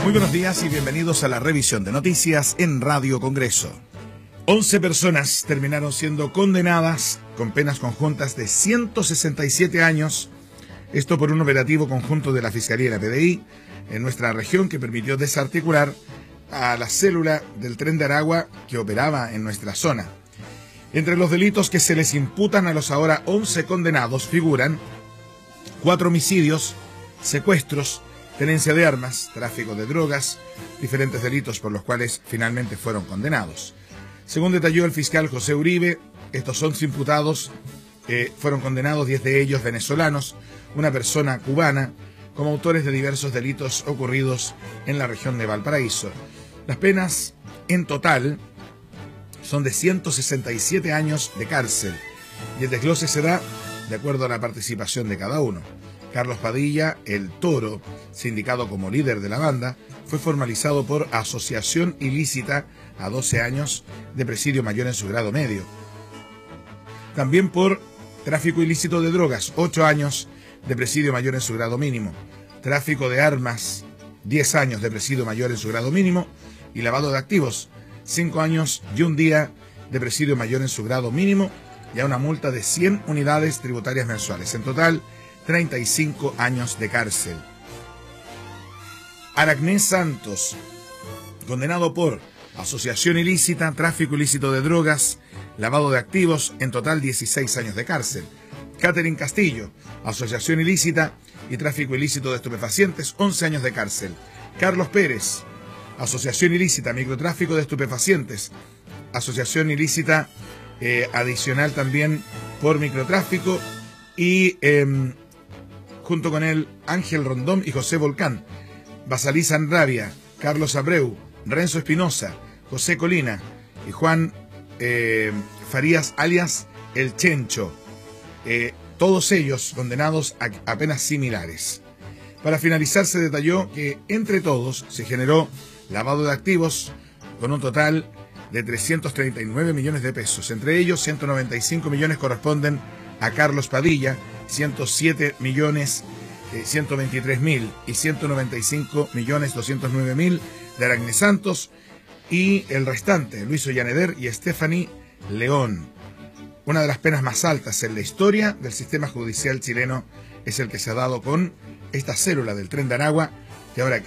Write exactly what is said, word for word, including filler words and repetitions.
Muy buenos días y bienvenidos a la revisión de noticias en Radio Congreso. once personas terminaron siendo condenadas con penas conjuntas de ciento sesenta y siete años, esto por un operativo conjunto de la Fiscalía y la P D I en nuestra región que permitió desarticular a la célula del Tren de Aragua que operaba en nuestra zona. Entre los delitos que se les imputan a los ahora once condenados figuran cuatro homicidios, secuestros, tenencia de armas, tráfico de drogas, diferentes delitos por los cuales finalmente fueron condenados. Según detalló el fiscal José Uribe, estos once imputados eh, fueron condenados, diez de ellos venezolanos, una persona cubana, como autores de diversos delitos ocurridos en la región de Valparaíso. Las penas en total son de ciento sesenta y siete años de cárcel y el desglose se da de acuerdo a la participación de cada uno. Carlos Padilla, el Toro, sindicado como líder de la banda, fue formalizado por asociación ilícita a doce años de presidio mayor en su grado medio. También por tráfico ilícito de drogas, ocho años de presidio mayor en su grado mínimo. Tráfico de armas, diez años de presidio mayor en su grado mínimo. Y lavado de activos, cinco años y un día de presidio mayor en su grado mínimo y a una multa de cien unidades tributarias mensuales. En total, treinta y cinco años de cárcel. Aracné Santos, condenado por asociación ilícita, tráfico ilícito de drogas, lavado de activos, en total dieciséis años de cárcel. Catherine Castillo, asociación ilícita y tráfico ilícito de estupefacientes, once años de cárcel. Carlos Pérez, asociación ilícita, microtráfico de estupefacientes, asociación ilícita eh, adicional también por microtráfico y eh, junto con él Ángel Rondón y José Volcán, Basalí Sanrabia, Carlos Abreu, Renzo Espinosa, José Colina y Juan eh, Farías alias El Chencho, eh, todos ellos condenados a, a penas similares. Para finalizar se detalló que entre todos se generó lavado de activos con un total de trescientos treinta y nueve millones de pesos. Entre ellos, ciento noventa y cinco millones corresponden a Carlos Padilla, ciento siete millones ciento veintitrés mil y ciento noventa y cinco millones doscientos nueve mil de Aracné Santos y el restante, Luis Ollaneder y Stephanie León. Una de las penas más altas en la historia del sistema judicial chileno es el que se ha dado con esta célula del Tren de Aragua, que ahora